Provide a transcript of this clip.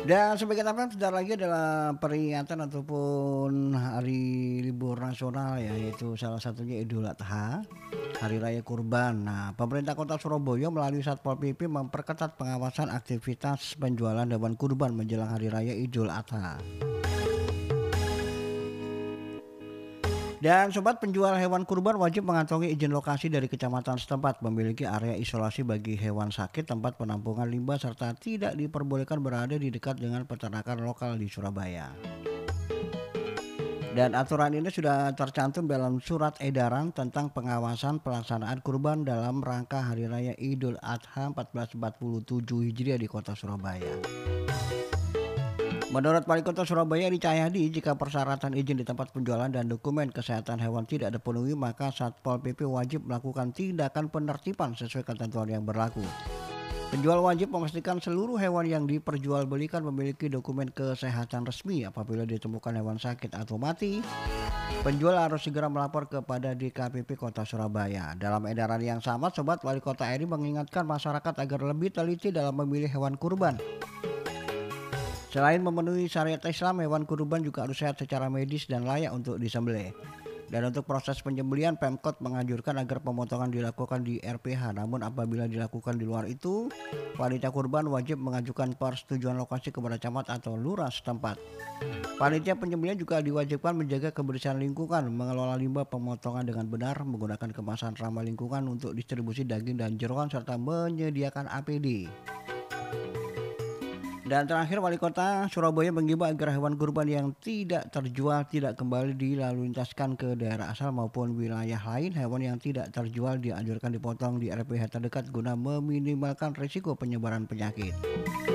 Dan sebagai tambahan sebentar lagi adalah peringatan ataupun hari libur nasional ya, yaitu salah satunya Idul Adha, Hari Raya Kurban. Nah, pemerintah Kota Surabaya melalui Satpol PP memperketat pengawasan aktivitas penjualan hewan kurban menjelang Hari Raya Idul Adha. Dan sobat, penjual hewan kurban wajib mengantongi izin lokasi dari kecamatan setempat, memiliki area isolasi bagi hewan sakit, tempat penampungan limbah, serta tidak diperbolehkan berada di dekat dengan peternakan lokal di Surabaya. Dan aturan ini sudah tercantum dalam surat edaran tentang pengawasan pelaksanaan kurban dalam rangka Hari Raya Idul Adha 1447 Hijriah di Kota Surabaya. Menurut Wali Kota Surabaya Eri Cahyadi, jika persyaratan izin di tempat penjualan dan dokumen kesehatan hewan tidak dipenuhi, maka Satpol PP wajib melakukan tindakan penertiban sesuai ketentuan yang berlaku. Penjual wajib memastikan seluruh hewan yang diperjualbelikan memiliki dokumen kesehatan resmi. Apabila ditemukan hewan sakit atau mati, penjual harus segera melapor kepada DKPP Kota Surabaya. Dalam edaran yang sama, Sobat, Wali Kota Eri mengingatkan masyarakat agar lebih teliti dalam memilih hewan kurban. Selain memenuhi syariat Islam, hewan kurban juga harus sehat secara medis dan layak untuk disembelih. Dan untuk proses penyembelihan, Pemkot menganjurkan agar pemotongan dilakukan di RPH. Namun apabila dilakukan di luar itu, panitia kurban wajib mengajukan persetujuan lokasi kepada camat atau lurah setempat. Panitia penyembelihan juga diwajibkan menjaga kebersihan lingkungan, mengelola limbah pemotongan dengan benar, menggunakan kemasan ramah lingkungan untuk distribusi daging dan jeroan, serta menyediakan APD. Dan terakhir, Wali Kota Surabaya mengimbau agar hewan kurban yang tidak terjual tidak kembali dilalu lintaskan ke daerah asal maupun wilayah lain. Hewan yang tidak terjual dianjurkan dipotong di RPH terdekat guna meminimalkan risiko penyebaran penyakit.